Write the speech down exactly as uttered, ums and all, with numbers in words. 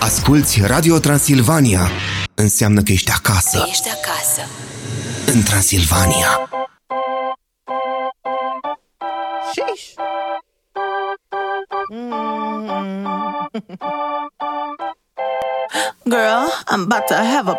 Asculți Radio Transilvania. Înseamnă că ești acasă. Ești acasă. În Transilvania. Sheesh. Mm. Girl, I'm about to have a